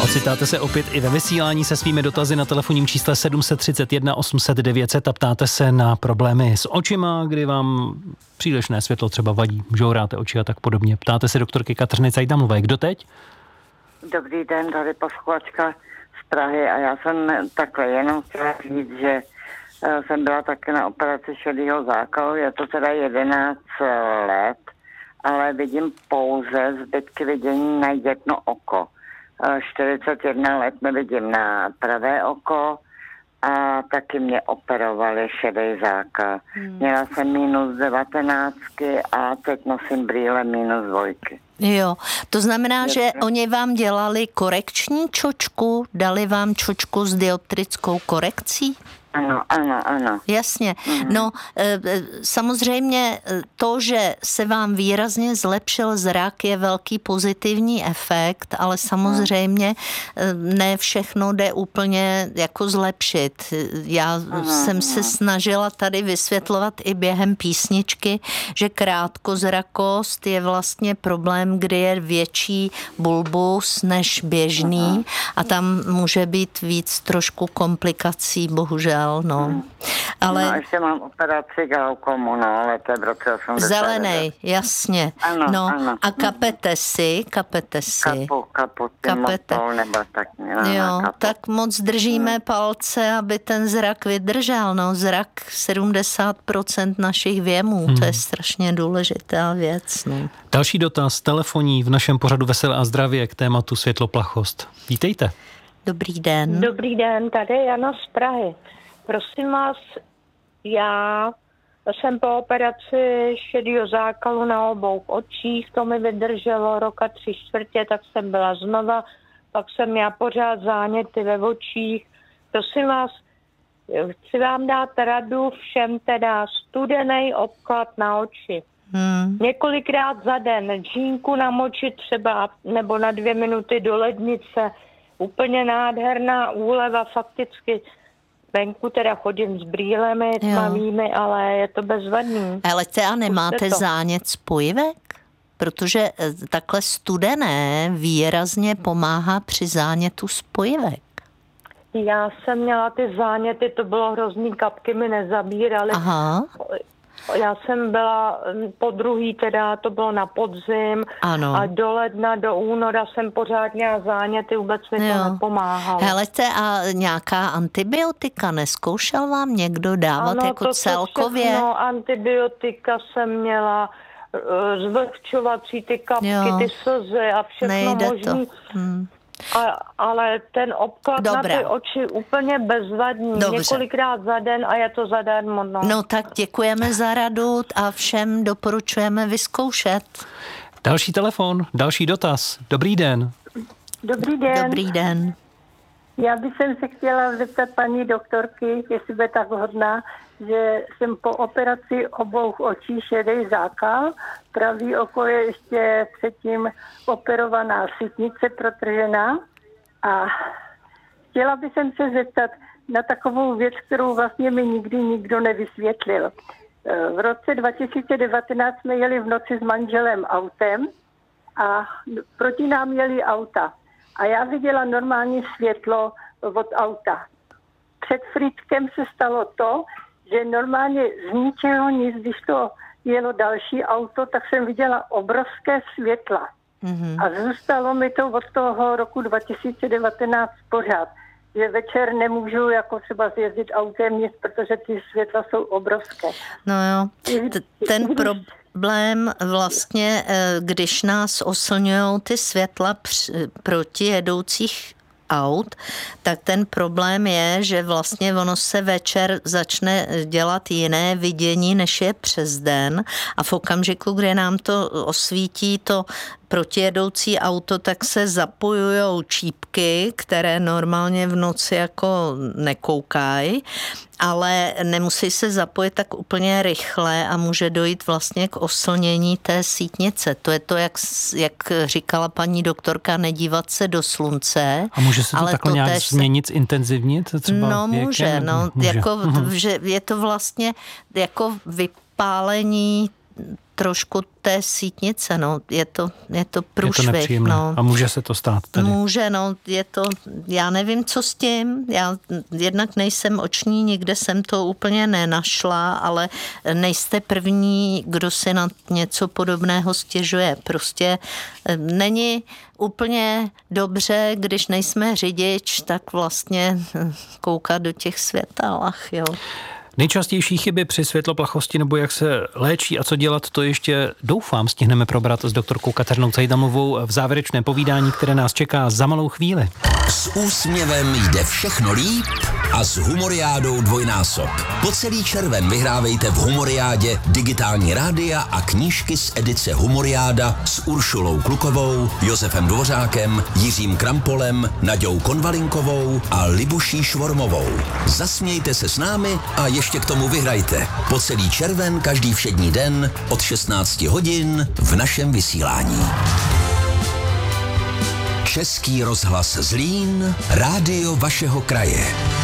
Ocitáte se opět i ve vysílání se svými dotazy na telefonním čísle 731 800 900 a ptáte se na problémy s očima, kdy vám přílišné světlo třeba vadí, žouráte oči a tak podobně. Ptáte se doktorky Kateřiny Cajdamlové. Kdo teď? Dobrý den, tady posluchačka z Prahy a já jsem takhle jenom chtěla říct, že jsem byla také na operaci šedého zákalu, je to teda 11 let, ale vidím pouze zbytky vidění na jedno oko. 41 let nevidím na pravé oko a taky mě operovali šedý zákal. Měla jsem -19 a teď nosím brýle -2. Jo, to znamená, že oni vám dělali korekční čočku, dali vám čočku s dioptrickou korekcí? Ano. Jasně. No, samozřejmě to, že se vám výrazně zlepšil zrak, je velký pozitivní efekt, ale samozřejmě ne všechno jde úplně jako zlepšit. Já jsem se snažila tady vysvětlovat i během písničky, že krátkozrakost je vlastně problém, kdy je větší bulbus než běžný a tam může být víc trošku komplikací, bohužel. No. Ale no, ještě mám operaci glaukomu, no, ale to je v roce 80. Zelenej, jasně. Ano. A kapete si. Motol, nebo tak. Jo, tak moc držíme palce, aby ten zrak vydržel. No, zrak 70% našich věmů, to je strašně důležitá věc. No. Další dotaz, telefonní v našem pořadu Veselé a zdravě k tématu světloplachost. Vítejte. Dobrý den. Dobrý den, tady je Jana z Prahy. Prosím vás, já jsem po operaci šedého zákalu na obou očích, to mi vydrželo roka 3/4, tak jsem byla znova, pak jsem měla pořád záněty ve očích. Prosím vás, chci vám dát radu všem teda studený obklad na oči. Několikrát za den džínku namočit třeba nebo na 2 minuty do lednice. Úplně nádherná úleva, fakticky venku teda chodím s brýlemi tmavými, ale je to bezvadný. Ale a nemáte zánět spojivek? Protože takhle studené výrazně pomáhá při zánětu spojivek. Já jsem měla ty záněty, to bylo hrozný, kapky mi nezabíraly. Aha. Já jsem byla po druhý, teda to bylo na podzim. Ano. A do ledna, do února jsem pořád měla záněty, vůbec mi to nepomáhalo. Helete, a nějaká antibiotika neskoušel vám někdo dávat jako celkově? Všechno, antibiotika jsem měla, zvlhčovací ty kapky, ty slzy a všechno možný. Ale ten obklad na ty oči úplně bezvadný. Dobře. Několikrát za den a je to zadarmo. No tak děkujeme za radu a všem doporučujeme vyzkoušet. Další telefon, další dotaz. Dobrý den. Dobrý den. Já bych se chtěla zeptat paní doktorky, jestli bude tak hodná, že jsem po operaci obou očí šedý zákal, pravý oko je ještě předtím operovaná sítnice protržená a chtěla bych se zeptat na takovou věc, kterou vlastně mi nikdy nikdo nevysvětlil. V roce 2019 jsme jeli v noci s manželem autem a proti nám jeli auta. A já viděla normální světlo od auta. Před Frýdkem se stalo to, že normálně z ničeho nic, když to jelo další auto, tak jsem viděla obrovské světla. A zůstalo mi to od toho roku 2019 pořád, že večer nemůžu jako třeba zjezdit autem nic, protože ty světla jsou obrovské. No jo, ten problém vlastně, když nás oslňujou ty světla proti jedoucích aut, tak ten problém je, že vlastně ono se večer začne dělat jiné vidění, než je přes den a v okamžiku, kdy nám to osvítí to protijedoucí auto, tak se zapojujou čípky, které normálně v noci jako nekoukají, ale nemusí se zapojit tak úplně rychle a může dojít vlastně k oslnění té sítnice. To je to, jak říkala paní doktorka, nedívat se do slunce. A může se to takhle nějak změnit, zintenzivnit? Třeba no může, může. Jako, že je to vlastně jako vypálení trošku té sítnice, no, je to průšvih. Je to nepříjemné. No. A může se to stát tady? Může, no, já nevím, co s tím, já jednak nejsem oční, nikde jsem to úplně nenašla, ale nejste první, kdo si na něco podobného stěžuje. Prostě není úplně dobře, když nejsme řidič, tak vlastně koukat do těch světel, jo. Nejčastější chyby při světloplachosti nebo jak se léčí a co dělat, to ještě doufám stihneme probrat s doktorkou Kateřinou Cajdamovou v závěrečném povídání, které nás čeká za malou chvíli. S úsměvem jde všechno líp a s Humoriádou dvojnásob. Po celý červen vyhrávejte v Humoriádě digitální rádia a knížky z edice Humoriáda s Uršulou Klukovou, Josefem Dvořákem, Jiřím Krampolem, Naďou Konvalinkovou a Libuší Švormovou. Zasmějte se s námi a ještě k tomu vyhrajte. Po celý červen každý všední den od 16 hodin v našem vysílání. Český rozhlas Zlín, rádio vašeho kraje.